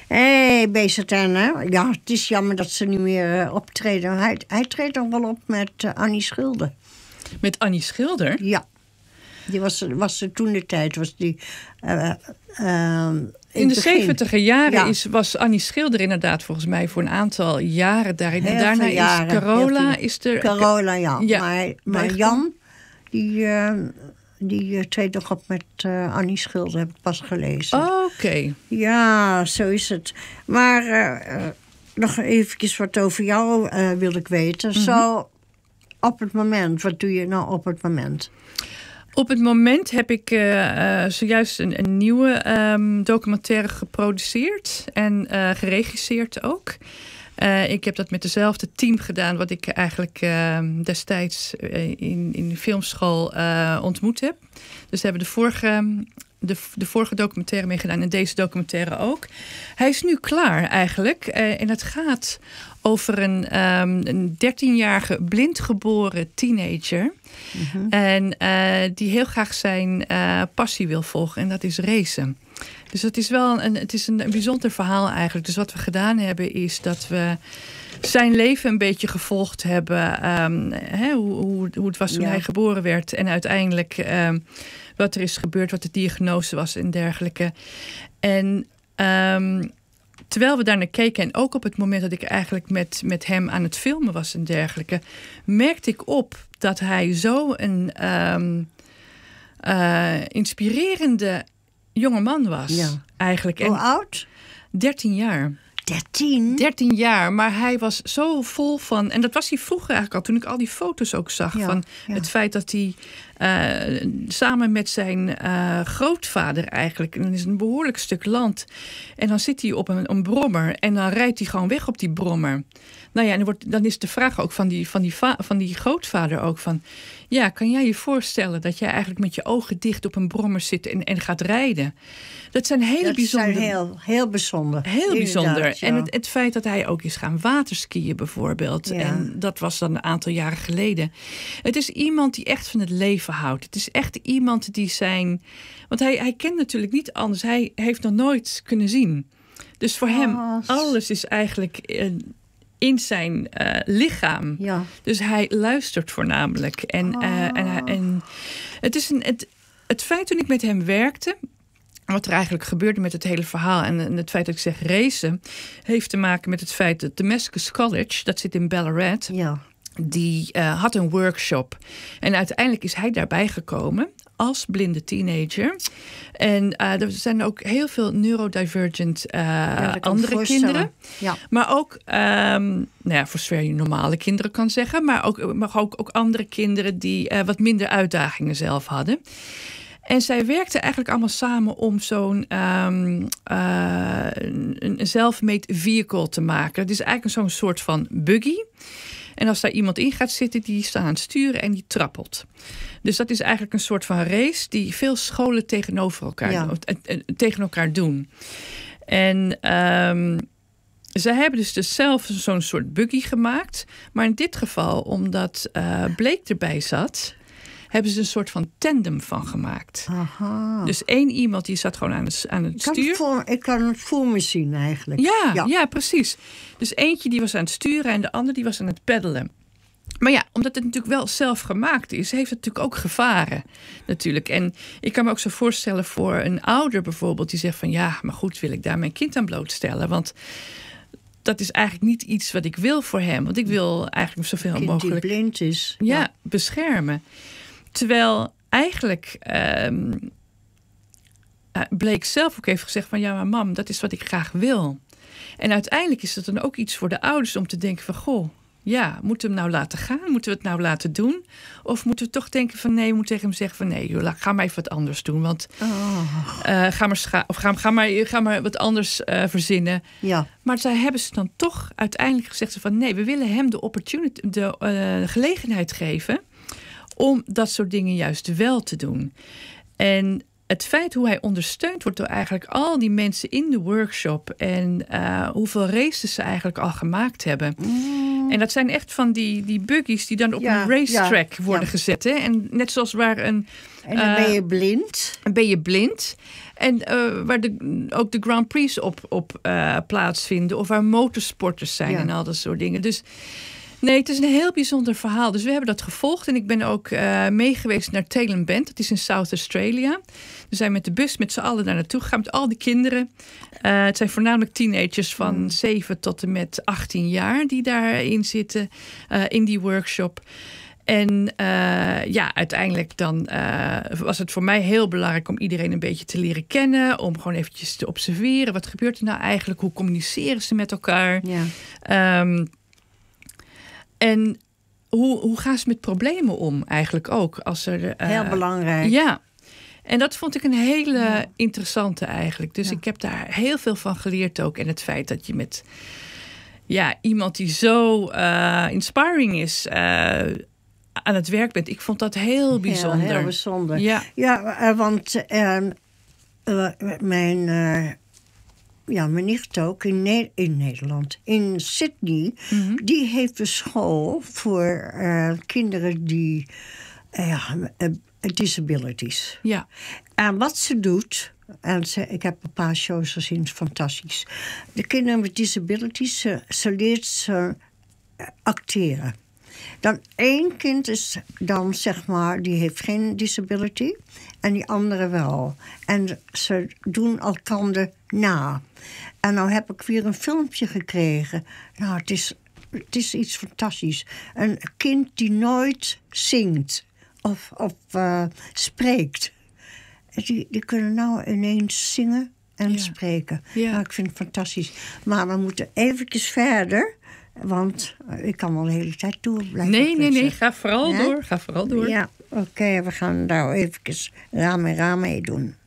BZN, hè? Ja, het is jammer dat ze niet meer optreden. Hij treedt nog wel op met Annie Schilder. Met Annie Schilder? Ja. Die was er toen de tijd. Was die, in de 70e jaren was Annie Schilder inderdaad volgens mij voor een aantal jaren daarin. En daarna is Carola. Carola, ja. Maar Jan, die treedt nog op met Annie Schilder, heb ik pas gelezen. Oh, oké. Ja, zo is het. Maar nog eventjes wat over jou wil ik weten. Zo, op het moment, wat doe je nou op het moment? Op het moment heb ik zojuist een nieuwe documentaire geproduceerd en geregisseerd ook. Ik heb dat met dezelfde team gedaan wat ik eigenlijk destijds in de filmschool ontmoet heb. Dus we hebben de vorige documentaire meegedaan en deze documentaire ook. Hij is nu klaar eigenlijk. En het gaat over een 13-jarige blindgeboren teenager. En die heel graag zijn passie wil volgen. En dat is racen. Dus het is wel een bijzonder verhaal eigenlijk. Dus wat we gedaan hebben is dat we zijn leven een beetje gevolgd hebben. Hoe het was toen hij geboren werd. En uiteindelijk wat er is gebeurd, wat de diagnose was en dergelijke. En terwijl we daar naar keken en ook op het moment dat ik eigenlijk met hem aan het filmen was en dergelijke, merkte ik op dat hij zo een inspirerende jonge man was. Eigenlijk. Hoe oud? 13 jaar. 13 jaar, maar hij was zo vol van... En dat was hij vroeger eigenlijk al, toen ik al die foto's ook zag. Van het feit dat hij samen met zijn grootvader eigenlijk... En dan is een behoorlijk stuk land. En dan zit hij op een brommer en dan rijdt hij gewoon weg op die brommer. Nou ja, en dan is de vraag ook van die grootvader ook van... Ja, kan jij je voorstellen dat jij eigenlijk met je ogen dicht op een brommer zit en gaat rijden? Dat zijn heel bijzonder. Heel bijzonder. Ja. En het feit dat hij ook is gaan waterskiën bijvoorbeeld. Ja. En dat was dan een aantal jaren geleden. Het is iemand die echt van het leven houdt. Het is echt iemand die want hij kent natuurlijk niet anders. Hij heeft nog nooit kunnen zien. Dus voor hem, alles is eigenlijk in zijn lichaam. Ja. Dus hij luistert voornamelijk. En het is het feit toen ik met hem werkte, wat er eigenlijk gebeurde met het hele verhaal en het feit dat ik zeg racen, heeft te maken met het feit dat Damascus College, dat zit in Ballarat, die had een workshop. En uiteindelijk is hij daarbij gekomen als blinde teenager. En er zijn ook heel veel neurodivergent andere kinderen. Ja. Maar ook, voor zover je normale kinderen kan zeggen, maar ook andere kinderen die wat minder uitdagingen zelf hadden. En zij werkten eigenlijk allemaal samen om zo'n een self-made vehicle te maken. Het is eigenlijk zo'n soort van buggy. En als daar iemand in gaat zitten, die staat aan het sturen en die trappelt. Dus dat is eigenlijk een soort van race die veel scholen tegen elkaar doen. En zij hebben dus zelf zo'n soort buggy gemaakt. Maar in dit geval, omdat Blake erbij zat, hebben ze een soort van tandem van gemaakt. Aha. Dus één iemand die zat gewoon aan het stuur. Ik kan het voor me zien eigenlijk. Ja, precies. Dus eentje die was aan het sturen en de ander die was aan het peddelen. Maar ja, omdat het natuurlijk wel zelf gemaakt is, heeft het natuurlijk ook gevaren. Natuurlijk. En ik kan me ook zo voorstellen voor een ouder bijvoorbeeld die zegt van ja, maar goed, wil ik daar mijn kind aan blootstellen? Want dat is eigenlijk niet iets wat ik wil voor hem. Want ik wil eigenlijk zoveel mogelijk die blind is. Ja, beschermen. Terwijl eigenlijk Blake zelf ook heeft gezegd van ja, maar mam, dat is wat ik graag wil. En uiteindelijk is het dan ook iets voor de ouders om te denken van goh, ja, moeten we hem nou laten gaan? Moeten we het nou laten doen? Of moeten we toch denken van nee, we moeten tegen hem zeggen van nee, joh, ga maar even wat anders doen. Want ga maar wat anders verzinnen. Ja. Maar zij hebben ze dan toch uiteindelijk gezegd van nee, we willen hem de gelegenheid geven om dat soort dingen juist wel te doen. En het feit hoe hij ondersteund wordt door eigenlijk al die mensen in de workshop en hoeveel races ze eigenlijk al gemaakt hebben. En dat zijn echt van die buggies die dan op een racetrack worden gezet. Hè? En net zoals waar en dan ben je blind. En ben je blind. En waar ook de Grand Prix op plaatsvinden. Of waar motorsporters zijn en al dat soort dingen. Dus nee, het is een heel bijzonder verhaal. Dus we hebben dat gevolgd. En ik ben ook meegeweest naar Tailem Bend. Dat is in South Australia. We zijn met de bus met z'n allen daar naartoe gegaan. Met al die kinderen. Het zijn voornamelijk teenagers van 7 tot en met 18 jaar. Die daarin zitten. In die workshop. En uiteindelijk dan was het voor mij heel belangrijk om iedereen een beetje te leren kennen. Om gewoon eventjes te observeren. Wat gebeurt er nou eigenlijk? Hoe communiceren ze met elkaar? Ja. En hoe gaan ze met problemen om eigenlijk ook? Als er, heel belangrijk. Ja. En dat vond ik een hele interessante eigenlijk. Dus ik heb daar heel veel van geleerd ook. En het feit dat je met iemand die zo inspiring is aan het werk bent. Ik vond dat heel bijzonder. Heel bijzonder. Ja, want mijn nicht ook in Nederland, in Sydney, die heeft een school voor kinderen die disabilities. Ja. En wat ze doet, ik heb een paar shows gezien, fantastisch. De kinderen met disabilities, ze leert ze acteren. Dan één kind is dan, zeg maar, die heeft geen disability en die andere wel. En ze doen elkaar na. En nou heb ik weer een filmpje gekregen. Nou, het is iets fantastisch. Een kind die nooit zingt of spreekt. Die kunnen nou ineens zingen en spreken. Ja. Nou, ik vind het fantastisch. Maar we moeten eventjes verder. Want ik kan wel de hele tijd door blijven. Nee. Ga vooral door. Ja, oké. We gaan nou eventjes raam mee doen.